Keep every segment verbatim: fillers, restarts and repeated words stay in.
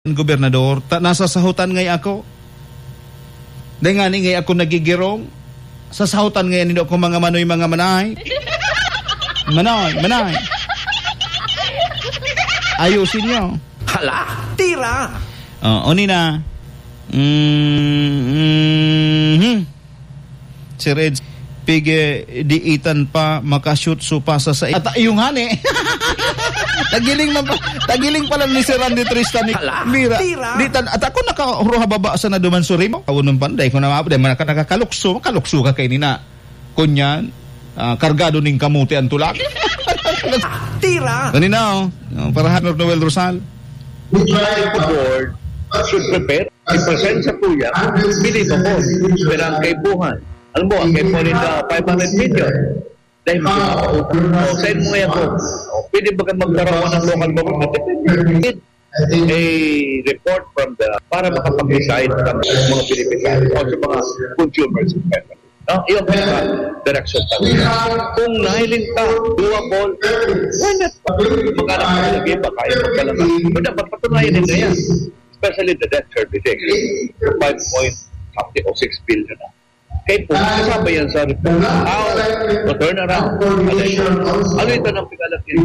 Gobernador, ta nasa sahutan ngay ako. Dahil nga ngay ako nagigirong. Sa sahutan ngay nito ko mga manoy mga manay. Manoy, manay. Ayusin nyo. Hala, tira. Oh, oni na. Mm-hmm. Si Red, pige diitan pa makashoot supasa sa at yung hani. Tagiling man pa, tagiling pa lang ni Sir Randy Tristan ni Mira. Di tan at ako nakaruha baba sa naduman suri mo. Awon panday ko na maapday man ka nakakalukso, kalukso ka kay nina. Kunyan, uh, kargado ning kamuti ang tulak. Tira. Kanina oh, para Honor Noel Rosal. The board should prepare i-present sa kuya bilito ko perang kay buhan. Alam mo, ang kay po rin na five hundred million. Dahil magkakautang. O, send mo yan po. Pwede ba ka magkaroon ng local government? A report from the, para makapag-decide ng mga Pilipinas o sa mga consumers. No? Iyon po sa direction tayo. Kung nahiling ka, doable, why not? Magkala ka lagi ba kayo magkalaman? Pero dapat patunayan din na yan. Especially the debt service. five point six billion na. Kaya po, kasama yan sa report. How to turn around. Ano ito ng pinalagin?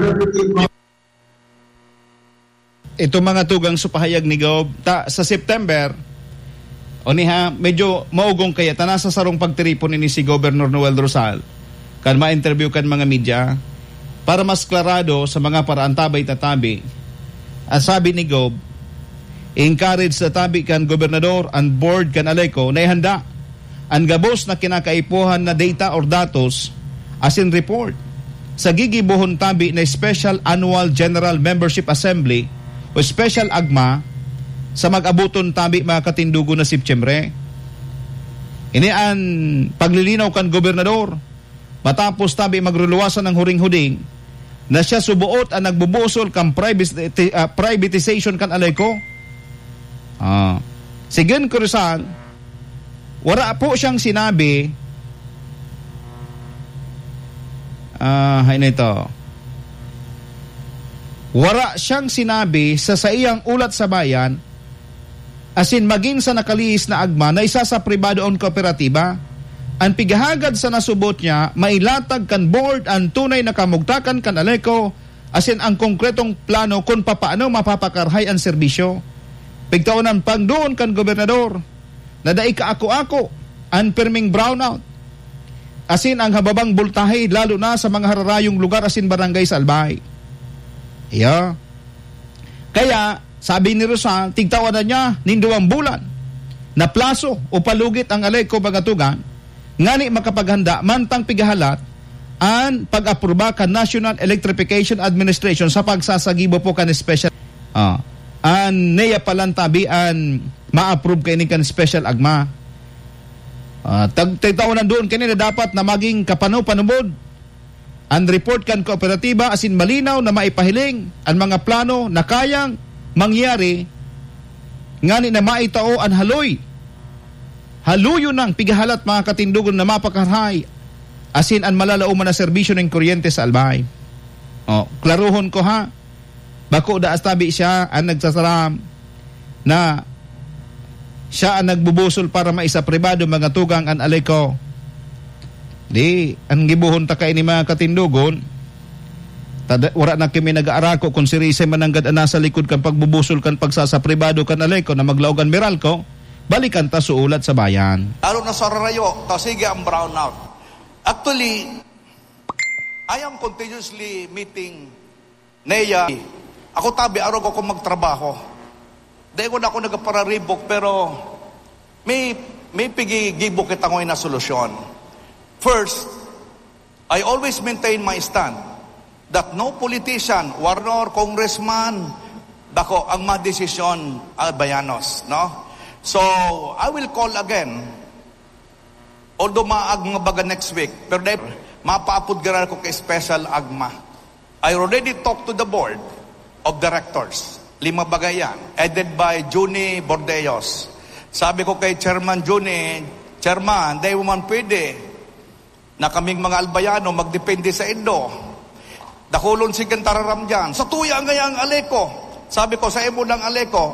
Ito mga tugang supahayag ni Gob, ta, sa September, o niha, medyo maugong kaya, ta nasa sarong pagtiripon ni si Governor Noel Rosal, kan ma-interview kan mga media, para mas klarado sa mga paraan tabay-tatabi. Ang sabi ni Gob, encourage na tabi kan Gobernador and board kan Aleco na ihanda ang gabos na kinakaipuhan na data or datos as in report sa gigibuhon tabi na Special Annual General Membership Assembly o Special AGMA sa mag-abuton tabi mga katindugo na Septyembre. Ini ang paglilinaw kan Gobernador matapos tabi magruluwasan ng huring-huding na siya subuot ang nagbubusol kan privati- uh, privatization kan Aleco. Ah. Sigun Cruzal, wala po siyang sinabi ah, uh, ano ito wala siyang sinabi sa sa iyang ulat sa bayan asin maging sa nakaliis na agma na isa sa pribado on kooperatiba ang pigahagad sa nasubot niya mailatag kan board ang tunay na kamugtakan kan Aleco asin ang konkretong plano kung papaano mapapakarhay ang serbisyo pigtaonan pang doon kan Gobernador na daig ka ako-ako ang perming brownout asin ang hababang bultahe lalo na sa mga hararayong lugar asin barangay sa Albay. Yeah. Kaya sabi ni Rosal tigtawanan niya ninduang bulan na plaso o palugit ang Aleco Bagatugan ngani makapaghanda mantang pigahalat ang pag-aproba kan National Electrification Administration sa pagsasagibo po kan special ah an neya palantabi an ma-approve kay ni kan special agma. Uh, tagtawanan doon kanina dapat na maging kapano-panubod ang report kan kooperatiba asin malinaw na maipahiling ang mga plano na kayang mangyari ngani na maitao ang haloy. Haluyo ng pigahalat mga katindugon na mapakarhay asin ang malalauman na serbisyo ng kuryente sa Albay. Oh, klaruhon ko ha. Bako daas tabi siya ang nagsasaram na siya ang nagbubusol para maisa pribado mga tugang ang Aleco. Di, ang gibuhon ta kay ni mga katindugon, tada, wala na kami nag-aarako kung si Rise mananggad ana sa likod kan pagbubusol kan pagsasa pribado kan Aleco na maglaogan Meralco, balikan ta suulat sa bayan. Lalo na sa Rarayo, sige ang brownout. Actually, I am continuously meeting Neya. Ako tabi, araw ko kung magtrabaho. Dahil ko na ako nagpararibok, pero may, may pigigibok kita ngayon na solusyon. First, I always maintain my stand that no politician, warnor, congressman, dako ang madesisyon albayanos, no? So, I will call again, although maag nga baga next week, pero dahil mapaapod garal ko kay Special Agma. I already talked to the board of directors. Lima bagay yan. Headed by Juni Bordeos. Sabi ko kay Chairman Juni, Chairman, dahil man pwede na kaming mga albayano magdepende sa Indo. Dakulon si Gantararam dyan. Sa tuya nga yung Aleco. Sabi ko, sa imo lang aleko,